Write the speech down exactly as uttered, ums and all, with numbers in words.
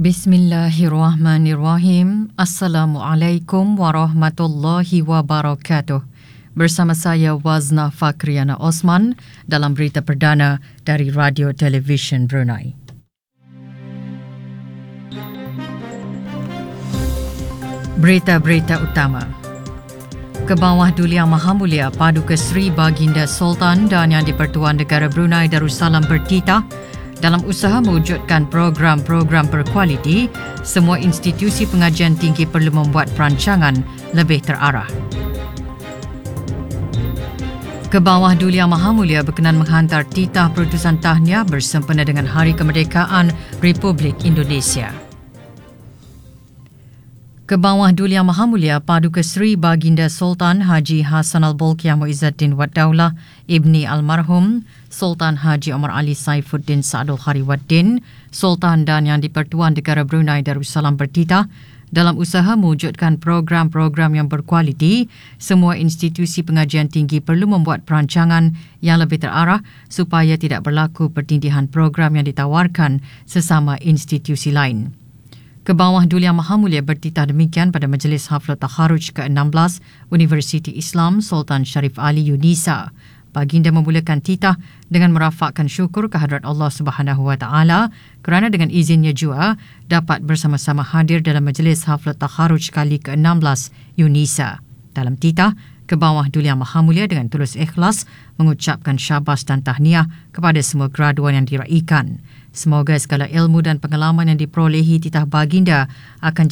Bismillahirrahmanirrahim. Assalamualaikum warahmatullahi wabarakatuh. Bersama saya Wazna Fakriana Osman dalam berita perdana dari Radio Television Brunei. Berita-berita utama. Kebawah Duli Yang Maha Mulia Paduka Seri Baginda Sultan dan Yang di-Pertuan Negara Brunei Darussalam bertitah dalam usaha mewujudkan program-program berkualiti. Semua institusi pengajian tinggi perlu membuat perancangan lebih terarah. Kebawah Duli Yang Maha Mulia berkenan menghantar titah perutusan tahniah bersempena dengan Hari Kemerdekaan Republik Indonesia. Kebawah Duli Yang Maha Mulia Paduka Seri Baginda Sultan Haji Hassan Al-Bolkiah Muizzuddin Wad Daulah Ibni Almarhum Sultan Haji Omar Ali Saifuddin Sa'adul Khari Waddin, Sultan dan Yang di-Pertuan Negara Brunei Darussalam bertitah dalam usaha mewujudkan program-program yang berkualiti. Semua institusi pengajian tinggi perlu membuat perancangan yang lebih terarah supaya tidak berlaku pertindihan program yang ditawarkan sesama institusi lain. Kebawah Duli Yang Maha Mulia bertitah demikian pada Majlis Hafla Takharuj ke enam belas Universiti Islam Sultan Sharif Ali Yunisa. Baginda memulakan titah dengan merafakkan syukur kehadrat Allah Subhanahu Wa Taala kerana dengan izinnya jua dapat bersama-sama hadir dalam Majlis Hafla Takharuj kali ke enam belas Yunisa. Dalam titah, Kebawah Duli Yang Maha Mulia dengan tulus ikhlas mengucapkan syabas dan tahniah kepada semua graduan yang diraikan. Semoga segala ilmu dan pengalaman yang diperolehi titah baginda akan